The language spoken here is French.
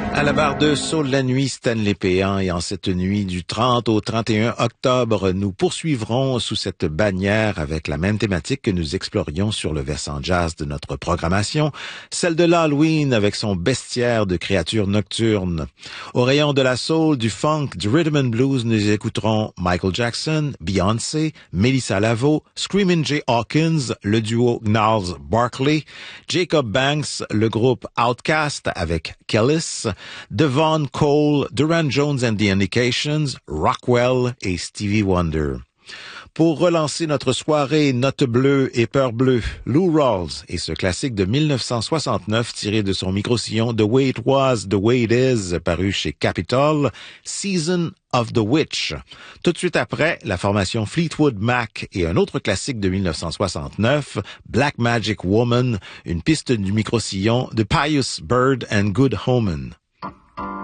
À la barre de Saul la nuit, Stanley Péan, et en cette nuit du 30 au 31 octobre, nous poursuivrons sous cette bannière avec la même thématique que nous explorions sur le versant jazz de notre programmation, celle de l'Halloween avec son bestiaire de créatures nocturnes. Au rayon de la soul, du funk, du rhythm and blues, nous écouterons Michael Jackson, Beyoncé, Melissa Lavo, Screamin' Jay Hawkins, le duo Gnarls Barkley, Jacob Banks, le groupe Outkast avec Kellis, Devon Cole, Duran Jones and the Indications, Rockwell et Stevie Wonder. Pour relancer notre soirée, Note bleue et peur bleue, Lou Rawls et ce classique de 1969 tiré de son micro-sillon The Way It Was, The Way It Is, paru chez Capitol, Season of the Witch. Tout de suite après, la formation Fleetwood Mac et un autre classique de 1969, Black Magic Woman, une piste du micro-sillon de Pius Bird and Good Omen.